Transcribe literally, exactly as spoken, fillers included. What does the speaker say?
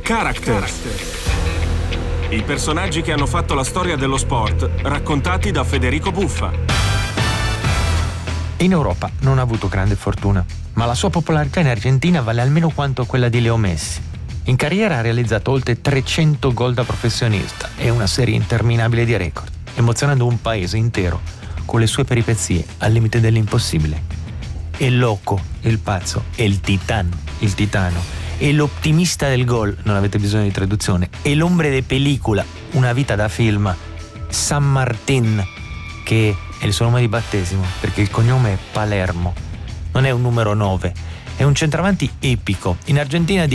Character. I personaggi che hanno fatto la storia dello sport, raccontati da Federico Buffa. In Europa non ha avuto grande fortuna, ma la sua popolarità in Argentina vale almeno quanto quella di Leo Messi. In carriera ha realizzato oltre trecento gol da professionista e una serie interminabile di record, emozionando un paese intero con le sue peripezie al limite dell'impossibile. È loco, il pazzo, è il titano, il titano, è l'ottimista del gol, non avete bisogno di traduzione, è l'ombre de pellicola, una vita da film, San Martín, che è il suo nome di battesimo, perché il cognome è Palermo, non è un numero nove, è un centravanti epico. In Argentina